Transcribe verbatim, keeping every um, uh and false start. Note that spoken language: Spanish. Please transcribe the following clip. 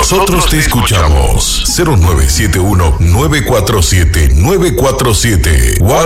Nosotros te escuchamos. cero nueve siete uno nueve cuatro siete nueve cuatro siete.